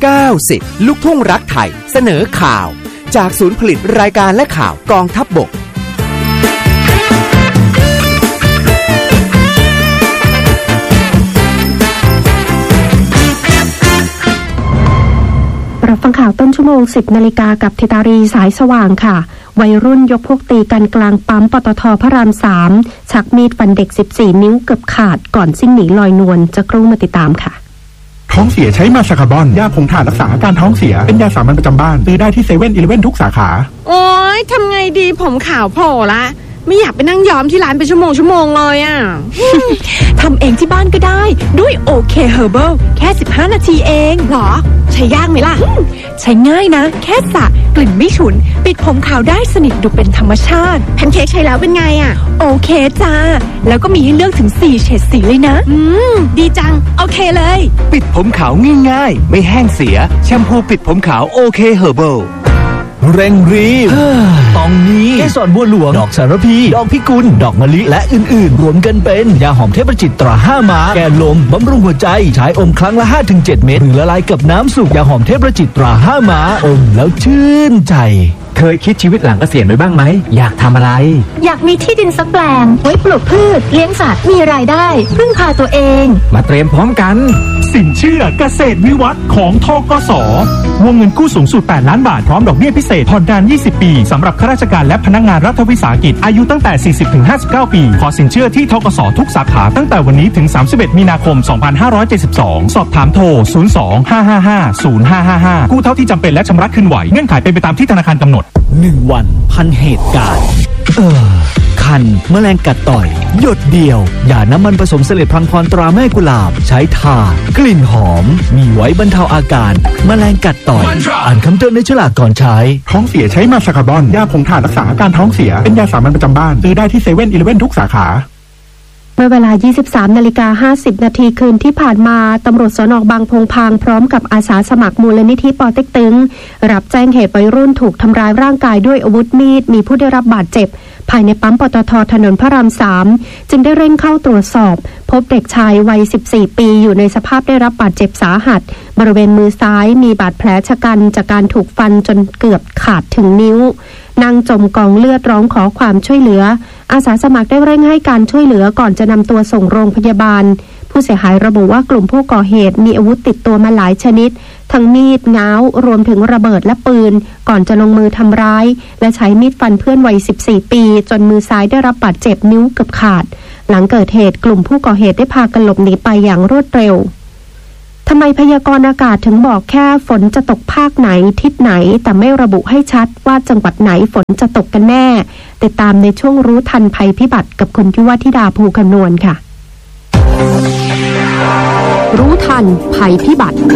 90 ลูกทุ่งรักไทยเสนอข่าวจากศูนย์ผลิตรายการและข่าวกองทัพบกรับฟังข่าวต้นชั่วโมง 10 นาฬิกากับธิตารีสายสว่างค่ะวัยรุ่นยกพวกตีกันกลางปั๊มปตท.พระราม 3ชักมีดฟันเด็ก14นิ้วเกือบขาดก่อนซิ่งหนีลอยนวลจะครู่มาติดตามค่ะท้องเสียใช้มาสคาร์บอนยาผงถ่านรักษาอาการท้องเสียเป็นยาสามัญประจำบ้านซื้อได้ที่เซเว่นอีเลฟเว่นทุกสาขาโอ๊ยทำไงดีผมขาวโผล่ละไม่อยากไปนั่งย้อมที่ร้านเป็นชั่วโมงเลยอ่ะทำเองที่บ้านก็ได้ด้วยโอเคเฮอร์เบิลแค่15นาทีเองหรอใช้ยากไหมล่ะใช้ง่ายนะแค่สระกลิ่นไม่ฉุนปิดผมขาวได้สนิทดูเป็นธรรมชาติแพนเค้กใช้แล้วเป็นไงอ่ะโอเคจ้าแล้วก็มีให้เลือกถึง4เฉดสีเลยนะดีจังโอเคเลยปิดผมขาวง่ายๆไม่แห้งเสียแชมพูปิดผมขาวโอเคเฮอร์เบิลเร่งรีบตองนี้เกสรบัวหลวงดอกสารพีดอกพิกุลดอกมะลิและอื่นๆรวมกันเป็นยาหอมเทพจิตตรา5ม้าแก้ลมบำรุงหัวใจใช้อมครั้งละ 5-7 เม็ดหรือละลายกับน้ำสูบยาหอมเทพจิตตรา5ม้าอมแล้วชื่นใจเคยคิดชีวิตหลังเกษียณไว้บ้างไหมอยากทำอะไรอยากมีที่ดินสักแปลงไว้ปลูกพืชเลี้ยงสัตว์มีรายได้พึ่งพาตัวเองมาเตรียมพร้อมกันสินเชื่อเกษตรวิวัฒน์ของธกส.วงเงินกู้สูงสุด8ล้านบาทพร้อมดอกเบี้ยพิเศษผ่อนนาน20 ปีสำหรับข้าราชการและพนักงานรัฐวิสาหกิจอายุตั้งแต่ 40-59 ปีขอสินเชื่อที่ธกส.ทุกสาขาตั้งแต่วันนี้ถึง31 มีนาคม 2572สอบถามโทร 02-555-0555 กู้เท่าที่จำเป็นและชำระคืนไหวเงื่อนไขเป็นไปตามที่ธนาคารกำหนด 1 วันพันเหตุการณ์คันแมลงกัดต่อยหยดเดียวยาน้ำมันผสมเสลดพังพรตราแม่กุหลาบใช้ทากลิ่นหอมมีไว้บรรเทาอาการแมลงกัดต่อยอ่านคำเตือนในฉลากก่อนใช้ท้องเสียใช้มาสคาร์บอนยาผงถ่านรักษาอาการท้องเสียเป็นยาสามัญประจำบ้านซื้อได้ที่เซเว่นอีเลฟเว่นทุกสาขาเมื่อเวลา 23:50 นาทีคืนที่ผ่านมาตำรวจสน.บางพงพางพร้อมกับอาสาสมัครมูลนิธิปอเต็กตึงรับแจ้งเหตุวัยรุ่นถูกทำร้ายร่างกายด้วยอาวุธมีดมีผู้ได้รับบาดเจ็บภายในปั๊มปตท.ถนนพระราม 3จึงได้เร่งเข้าตรวจสอบพบเด็กชายวัย14 ปีอยู่ในสภาพได้รับบาดเจ็บสาหัสบริเวณมือซ้ายมีบาดแผลชะกันจากการถูกฟันจนเกือบขาดถึงนิ้วนั่งจมกองเลือดร้องขอความช่วยเหลืออาสาสมัครได้เร่งให้การช่วยเหลือก่อนจะนำตัวส่งโรงพยาบาลผู้เสียหายระบุว่ากลุ่มผู้ก่อเหตุมีอาวุธติดตัวมาหลายชนิดทั้งมีดง้าวรวมถึงระเบิดและปืนก่อนจะลงมือทำร้ายและใช้มีดฟันเพื่อนวัย14 ปีจนมือซ้ายได้รับบาดเจ็บนิ้วเกือบขาดหลังเกิดเหตุกลุ่มผู้ก่อเหตุได้พากันหลบหนีไปอย่างรวดเร็วทำไมพยากรณ์อากาศถึงบอกแค่ฝนจะตกภาคไหนทิศไหนแต่ไม่ระบุให้ชัดว่าจังหวัดไหนฝนจะตกกันแน่ติดตามในช่วงรู้ทันภัยพิบัติกับคุณยุวธิดาภูคำนวณค่ะรู้ทันภัยพิบัติ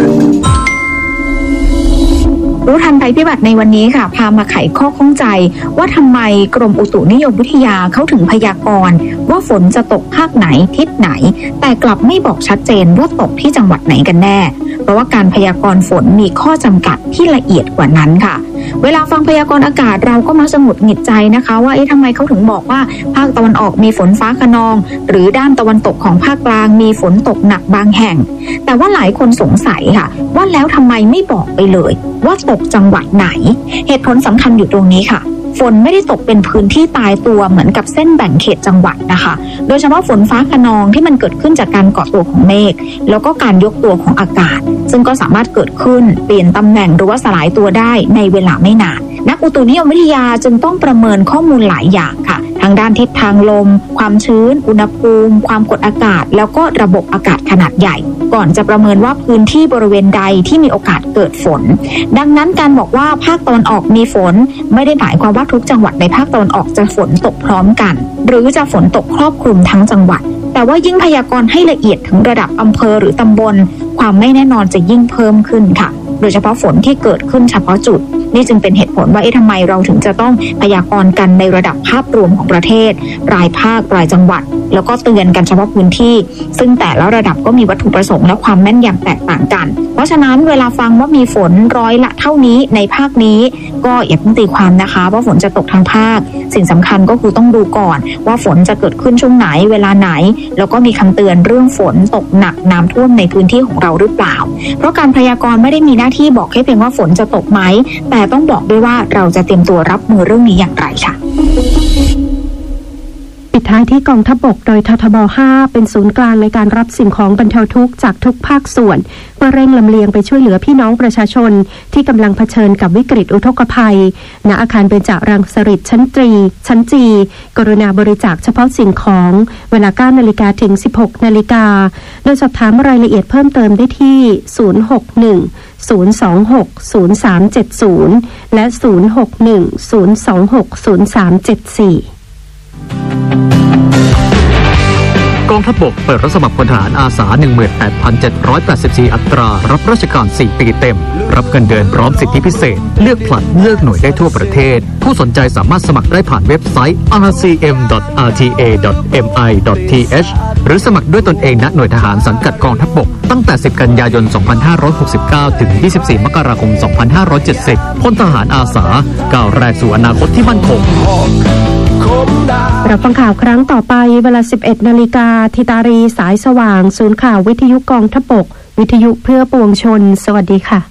รู้ทันภัยพิบัติในวันนี้ค่ะพามาไขข้อข้องใจว่าทำไมกรมอุตุนิยมวิทยาเขาถึงพยากรณ์ว่าฝนจะตกภาคไหนทิศไหนแต่กลับไม่บอกชัดเจนว่าตกที่จังหวัดไหนกันแน่เพราะว่าการพยากรณ์ฝนมีข้อจำกัดที่ละเอียดกว่านั้นค่ะเวลาฟังพยากรณ์อากาศเราก็มักจะหงุดหงิดใจนะคะว่าทำไมเขาถึงบอกว่าภาคตะวันออกมีฝนฟ้าคะนองหรือด้านตะวันตกของภาคกลางมีฝนตกหนักบางแห่งแต่ว่าหลายคนสงสัยค่ะว่าแล้วทำไมไม่บอกไปเลยว่าตกจังหวัดไหนเหตุผลสำคัญอยู่ตรงนี้ค่ะฝนไม่ได้ตกเป็นพื้นที่ตายตัวเหมือนกับเส้นแบ่งเขตจังหวัดนะคะโดยเฉพาะฝนฟ้าคะนองที่มันเกิดขึ้นจากการเกาะตัวของเมฆแล้วก็การยกตัวของอากาศซึ่งก็สามารถเกิดขึ้นเปลี่ยนตำแหน่งหรือว่าสลายตัวได้ในเวลาไม่นานนักอุตุนิยมวิทยาจึงต้องประเมินข้อมูลหลายอย่างค่ะทางด้านทิศทางลมความชื้นอุณหภูมิความกดอากาศแล้วก็ระบบอากาศขนาดใหญ่ก่อนจะประเมินว่าพื้นที่บริเวณใดที่มีโอกาสเกิดฝนดังนั้นการบอกว่าภาคตะวันออกมีฝนไม่ได้หมายความว่าทุกจังหวัดในภาคตะวันออกจะฝนตกพร้อมกันหรือจะฝนตกครอบคลุมทั้งจังหวัดแต่ว่ายิ่งพยากรณ์ให้ละเอียดถึงระดับอำเภอหรือตำบลความไม่แน่นอนจะยิ่งเพิ่มขึ้นค่ะโดยเฉพาะฝนที่เกิดขึ้นเฉพาะจุดนี่จึงเป็นเหตุผลว่าทำไมเราถึงจะต้องพยากรณ์กันในระดับภาพรวมของประเทศรายภาครายจังหวัดแล้วก็เตือนกันเฉพาะพื้นที่ซึ่งแต่ละระดับก็มีวัตถุประสงค์และความแม่นยำแตกต่างกันเพราะฉะนั้นเวลาฟังว่ามีฝนร้อยละเท่านี้ในภาคนี้ก็อย่าเพิ่งตีความนะคะว่าฝนจะตกทางภาคสิ่งสำคัญก็คือต้องดูก่อนว่าฝนจะเกิดขึ้นช่วงไหนเวลาไหนแล้วก็มีคำเตือนเรื่องฝนตกหนักน้ำท่วมในพื้นที่ของเราหรือเปล่าเพราะการพยากรณ์ไม่ได้มีหน้าที่บอกแค่เพียงว่าฝนจะตกไหมแต่ต้องบอกด้วยว่าเราจะเตรียมตัวรับมือเรื่องนี้อย่างไรค่ะปิดท้ายที่กองทัพบกโดยททบ 5 เป็นศูนย์กลางในการรับสิ่งของบรรเทาทุกข์จากทุกภาคส่วนเพื่อเร่งลำเลียงไปช่วยเหลือพี่น้องประชาชนที่กำลังเผชิญกับวิกฤตอุทกภัยณอาคารเบญจรังสฤษฎ์ชั้นจี กรุณาบริจาคเฉพาะสิ่งของเวลา 9 นาฬิกาถึง 16 นาฬิกาโดยสอบถามรายละเอียดเพิ่มเติมได้ที่ 061-026-0370 และ 061-026-0374 กองทัพบกเปิดรับสมัครพลทหารอาสา 18,784 อัตรารับราชการ 4 ปีเต็มรับเงินเดือนพร้อมสิทธิพิเศษเลือกผลัดเลือกหน่วยได้ทั่วประเทศผู้สนใจสามารถสมัครได้ผ่านเว็บไซต์ rcm.rta.mi.th หรือสมัครด้วยตนเองณหน่วยทหารสังกัดกองทัพบกตั้งแต่ 10 กันยายน 2569 ถึง 24 มกราคม 2570 พลทหารอาสาก้าวแรกสู่อนาคตที่มั่นคงเราฟังข่าวครั้งต่อไปเวลา 11 นาฬิกาธิตารีสายสว่างศูนย์ข่าววิทยุกองทัพบกวิทยุเพื่อปวงชนสวัสดีค่ะ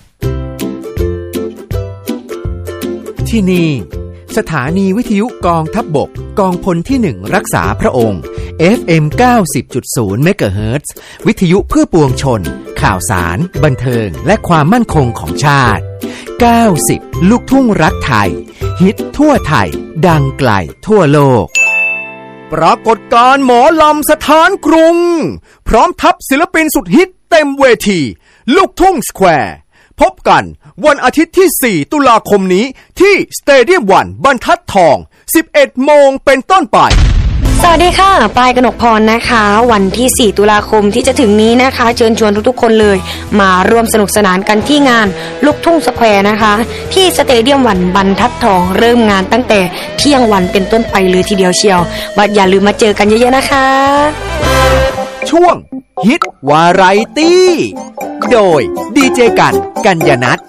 ที่นี่สถานีวิทยุกองทัพบกกองพลที่1รักษาพระองค์ FM 90.0 เมกะเฮิรตซ์วิทยุเพื่อปวงชนข่าวสารบันเทิงและความมั่นคงของชาติ90ลูกทุ่งรักไทยฮิตทั่วไทยดังไกลทั่วโลกปรากฏการณ์หมอลำสถานกรุงพร้อมทัพศิลปินสุดฮิตเต็มเวทีลูกทุ่งสแควร์พบกันวันอาทิตย์ที่ 4 ตุลาคมนี้ที่สเตเดียมวันบรรทัดทอง 11 โมงเป็นต้นไปสวัสดีค่ะปายกนกพรนะคะวันที่ 4 ตุลาคมที่จะถึงนี้นะคะเชิญชวนทุกๆคนเลยมาร่วมสนุกสนานกันที่งานลูกทุ่งสแควร์นะคะที่สเตเดียมวันบรรทัดทองเริ่มงานตั้งแต่เที่ยงวันเป็นต้นไปเลยทีเดียวเชียวว่าอย่าลืมมาเจอกันเยอะๆนะคะช่วงฮิตวาไรตี้โดยดีเจกัญญนัท